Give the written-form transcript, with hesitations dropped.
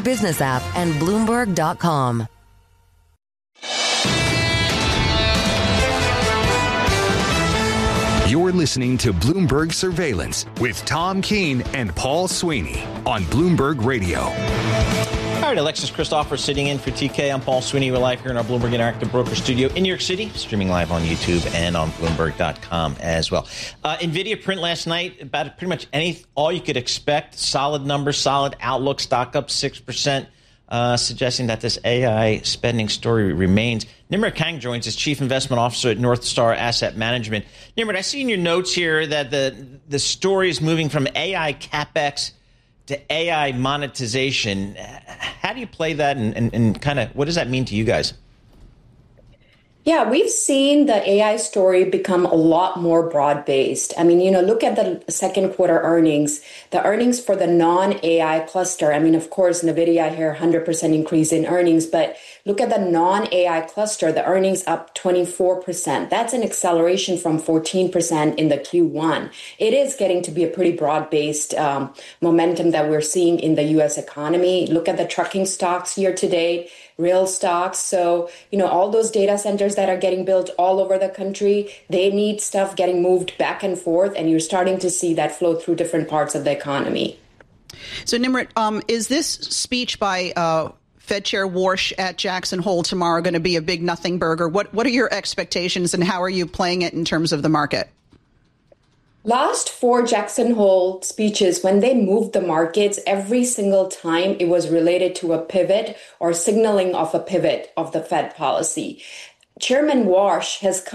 Business app and Bloomberg.com. You're listening to Bloomberg Surveillance with Tom Keene and Paul Sweeney on Bloomberg Radio. All right, Alexis Christopher sitting in for TK. I'm Paul Sweeney. We're live here in our Bloomberg Interactive Broker Studio in New York City, streaming live on YouTube and on Bloomberg.com as well. NVIDIA print last night about pretty much all you could expect. Solid numbers, solid outlook, stock up 6%, suggesting that this AI spending story remains. Nimrod Kang joins as Chief Investment Officer at North Star Asset Management. Nimrod, I see in your notes here that the story is moving from AI CapEx to AI monetization. How do you play that and kind of what does that mean to you guys? Yeah, we've seen the AI story become a lot more broad-based. I mean, look at the second quarter earnings. The earnings for the non-AI cluster. I mean, of course, NVIDIA here, 100% increase in earnings, but look at the non-AI cluster, the earnings up 24%. That's an acceleration from 14% in the Q1. It is getting to be a pretty broad-based momentum that we're seeing in the U.S. economy. Look at the trucking stocks year to date, real stocks. So, all those data centers that are getting built all over the country, they need stuff getting moved back and forth, and you're starting to see that flow through different parts of the economy. So, Nimrod, is this speech by Fed Chair Warsh at Jackson Hole tomorrow going to be a big nothing burger? What are your expectations, and how are you playing it in terms of the market? Last four Jackson Hole speeches, when they moved the markets, every single time it was related to a pivot or signaling of a pivot of the Fed policy. Chairman Warsh has